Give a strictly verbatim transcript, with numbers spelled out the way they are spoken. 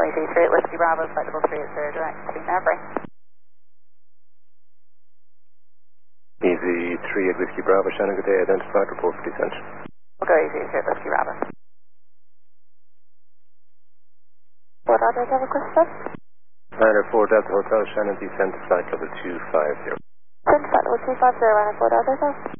Easy three at Whiskey Bravo, flight level three at zero direct, speed now free. Easy three at Whiskey Bravo, Shannon, good day, identified, report for descent. We'll go Easy three at Whiskey Bravo. What order have a question? Ryder four Delta Hotel, Shannon, descent to flight level two five zero. Descent to flight level two five zero, Ryder four Delta Hotel.